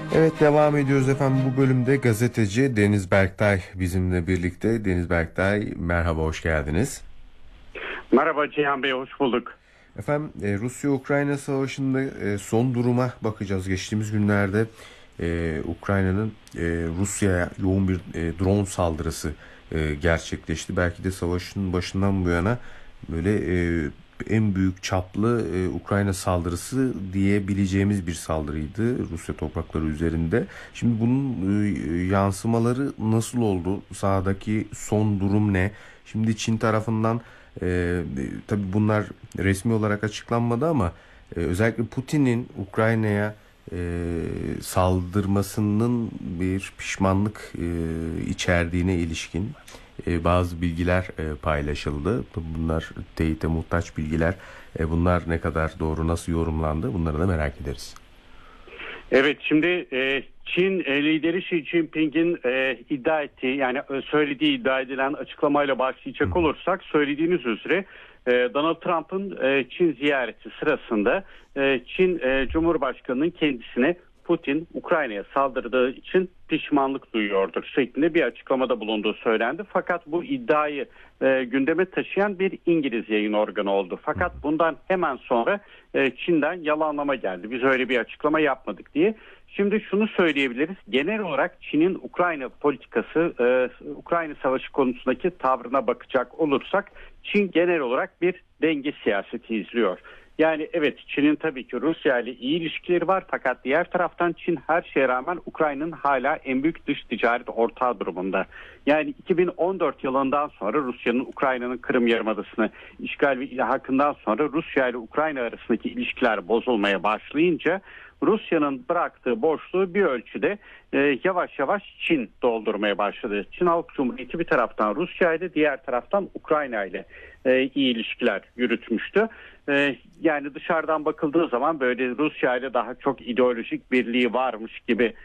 Evet, devam ediyoruz efendim. Bu bölümde gazeteci Deniz Berktay bizimle birlikte. Deniz Berktay, merhaba, hoş geldiniz. Merhaba Cihan Bey, hoş bulduk. Efendim, Rusya-Ukrayna savaşında son duruma bakacağız. Geçtiğimiz günlerde Ukrayna'nın Rusya'ya yoğun bir drone saldırısı gerçekleşti. Belki de savaşın başından bu yana böyle en büyük çaplı Ukrayna saldırısı diyebileceğimiz bir saldırıydı Rusya toprakları üzerinde. Şimdi bunun yansımaları nasıl oldu? Sahadaki son durum ne? Şimdi Çin tarafından tabii bunlar resmi olarak açıklanmadı ama özellikle Putin'in Ukrayna'ya saldırmasının bir pişmanlık içerdiğine ilişkin bazı bilgiler paylaşıldı. Bunlar teyite muhtaç bilgiler. Bunlar ne kadar doğru, nasıl yorumlandı? Bunları da merak ederiz. Evet, şimdi Çin lideri Xi Jinping'in iddia ettiği, yani söylediği, iddia edilen açıklamayla başlayacak olursak, söylediğiniz üzere Donald Trump'ın Çin ziyareti sırasında Çin Cumhurbaşkanı'nın kendisine Putin Ukrayna'ya saldırdığı için pişmanlık duyuyordur şeklinde bir açıklamada bulunduğu söylendi. Fakat bu iddiayı gündeme taşıyan bir İngiliz yayın organı oldu. Fakat bundan hemen sonra Çin'den yalanlama geldi. Biz öyle bir açıklama yapmadık diye. Şimdi şunu söyleyebiliriz. Genel olarak Çin'in Ukrayna politikası, Ukrayna savaşı konusundaki tavrına bakacak olursak, Çin genel olarak bir denge siyaseti izliyor. Yani evet, Çin'in tabii ki Rusya ile iyi ilişkileri var, fakat diğer taraftan Çin her şeye rağmen Ukrayna'nın hala en büyük dış ticaret ortağı durumunda. Yani 2014 yılından sonra Rusya'nın Ukrayna'nın Kırım Yarımadası'nı işgal ve ilhakından sonra Rusya ile Ukrayna arasındaki ilişkiler bozulmaya başlayınca Rusya'nın bıraktığı boşluğu bir ölçüde yavaş yavaş Çin doldurmaya başladı. Çin Halk Cumhuriyeti bir taraftan Rusya ile, diğer taraftan Ukrayna ile iyi ilişkiler yürütmüştü. Yani dışarıdan bakıldığı zaman böyle Rusya ile daha çok ideolojik birliği varmış gibi